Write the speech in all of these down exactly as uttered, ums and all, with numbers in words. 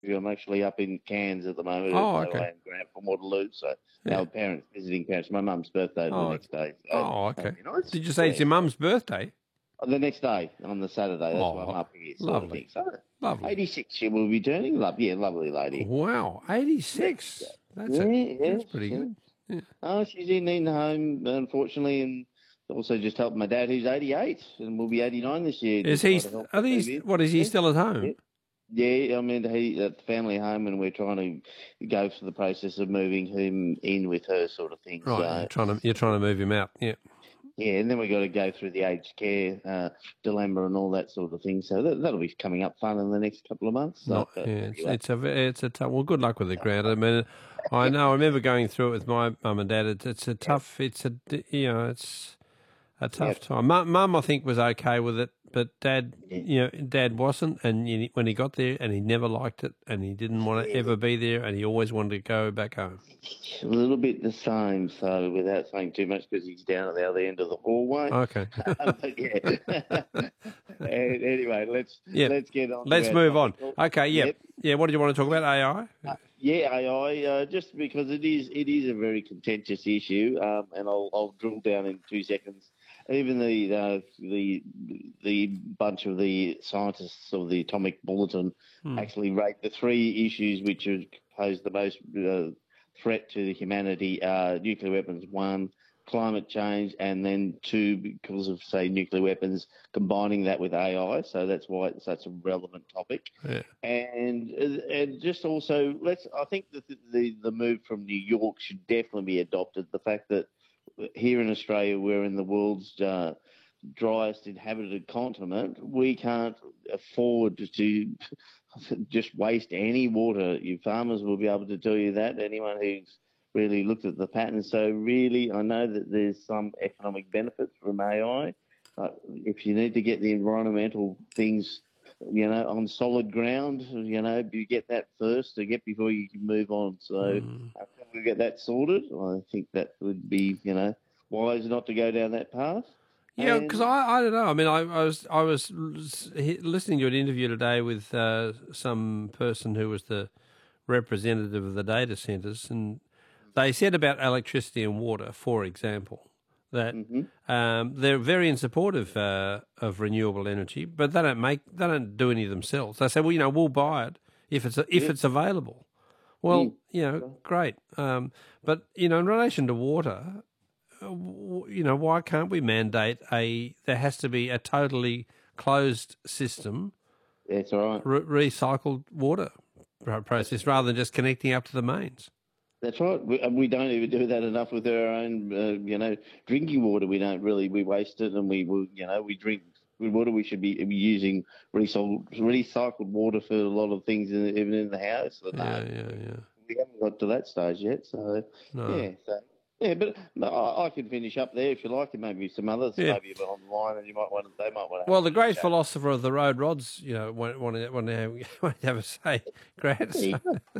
I'm actually up in Cairns at the moment Oh, at okay. Land Grant from Waterloo. So Yeah. our parents, visiting parents. My mum's birthday the Oh, next day. So oh, that'll okay. be nice. Did you say Yeah. it's your mum's birthday? Uh, The next day, on the Saturday, that's why I'm Oh, up here, sort of thing. lovely, So lovely. eighty-six she will be turning. Love, yeah, lovely lady. Wow, eighty-six. That's Yeah, a yes, that's pretty yeah. good. Yeah. Oh, she's in in home, unfortunately, and also just helped my dad, who's eighty-eight, and will be eighty-nine this year. Is Just he? try to help Are him these? move in. What is he Yeah, still at yeah. home? Yeah, I mean, he at the family home, and we're trying to go through the process of moving him in with her, sort of thing. Right, you're So, trying to you're trying to move him out. Yeah. yeah, and then we got to go through the aged care uh, dilemma and all that sort of thing. So that, that'll be coming up fun in the next couple of months. So, Not. but Yeah, it's anyway, it's a ve- it's a tough. Well, good luck with it, Grant. I mean, I know. I remember going through it with my mum and dad. It's it's a yeah, tough. It's a you know it's a yeah, tough time. Mum, Mum, I think was okay with it, but Dad, yeah. you know, Dad wasn't. And you, when he got there, and he never liked it, and he didn't want to ever be there, and he always wanted to go back home. A little bit the same, so without saying too much, because he's down at the other end of the hallway. Okay. But yeah. And anyway, let's Yeah. let's get on. Let's to our move on. topic. Okay. Yep. Yep. Yeah. What did you want to talk about? A I. Uh, yeah, A I. Uh, just because it is it is a very contentious issue, um, and I'll I'll drill down in two seconds. Even the uh, the the bunch of the scientists of the Atomic Bulletin Hmm. actually rate the three issues which are, pose the most uh, threat to humanity are nuclear weapons, one, climate change, and then two, because of, say, nuclear weapons, combining that with A I. So that's why it's such a relevant topic. Yeah. And and just also, let's. I think that the, the, the move from New York should definitely be adopted. The fact that here in Australia, we're in the world's uh, driest inhabited continent, we can't afford to just waste any water. You farmers will be able to tell you that. Anyone who's really looked at the pattern. So really, I know that there's some economic benefits from A I. Uh, if you need to get the environmental things, you know, on solid ground, you know, you get that first to get before you can move on. So Hmm. after we get that sorted, I think that would be, you know, wise not to go down that path. Yeah, because And I, I don't know. I mean, I, I was I was listening to an interview today with uh, some person who was the representative of the data centers, and they said about electricity and water, for example, that mhm, um, they're very in support of uh, of renewable energy, but they don't make they don't do any themselves. They say, well, you know, we'll buy it if it's if yeah, it's available. mm, Well, you know, great. Um, but you know, in relation to water, uh, w- you know, why can't we mandate a? There has to be a totally closed system, that's all right. re- recycled water pro- process, rather than just connecting up to the mains. That's right. We, and we don't even do that enough with our own, uh, you know, drinking water. We don't really, we waste it, and we, we you know, we drink good water. We should be, be using recycled, recycled water for a lot of things, in, even in the house. So Yeah, no, yeah, yeah. we haven't got to that stage yet. So No. yeah, so yeah, but I, I can finish up there if you like, and maybe some others Yeah. maybe on the line, and you might want to, they might want to. Well, the great philosopher of the road, Rods, you know, want, want, to, want, to have, want to have a say, Grant. There you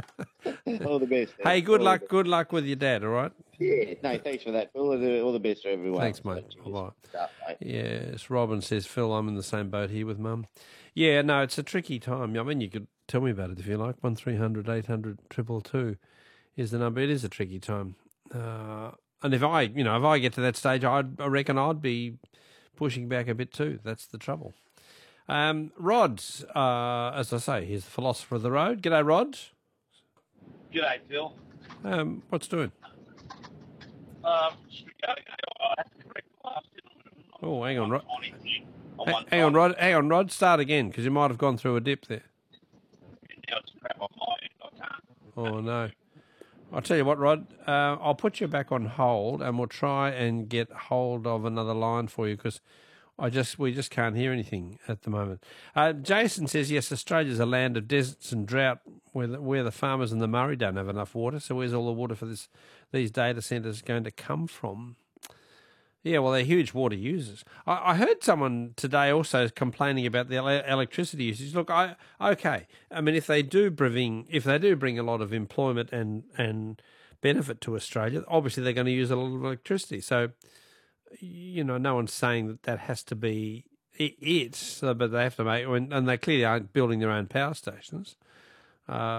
go. All the best. Ed. Hey, good All the luck. best. Good luck with your dad. All right. Yeah, no, thanks for that. All the, all the best to everyone. Thanks, mate. So, cheers. Bye. Stuff, mate. Yes, Robin says, Phil, I'm in the same boat here with Mum. Yeah, no, it's a tricky time. I mean, you could tell me about it if you like. One three hundred eight hundred triple two is the number. It is a tricky time. Uh, and if I, you know, if I get to that stage, I'd, I reckon I'd be pushing back a bit too. That's the trouble. Um, Rods, uh, as I say, he's the philosopher of the road. G'day, Rods. G'day, Phil. Um, what's doing? Um, should we go? I have to correct the last gentleman. Oh, hang on, Rod. On Hang, one hang on, side. Rod. Hang on, Rod. Start again because you might have gone through a dip there. Now it's crap on my end. I can't. Oh no. I'll tell you what, Rod. Uh, I'll put you back on hold, and we'll try and get hold of another line for you because I just we just can't hear anything at the moment. Uh, Jason says yes, Australia's a land of deserts and drought, where the, where the farmers in the Murray don't have enough water. So where's all the water for this these data centres going to come from? Yeah, well, they're huge water users. I, I heard someone today also complaining about the ele- electricity usage. Look, I okay. I mean, if they do bring if they do bring a lot of employment and and benefit to Australia, obviously they're going to use a lot of electricity. So, you know, no one's saying that that has to be it. it so, but they have to make, and they clearly aren't building their own power stations. Uh,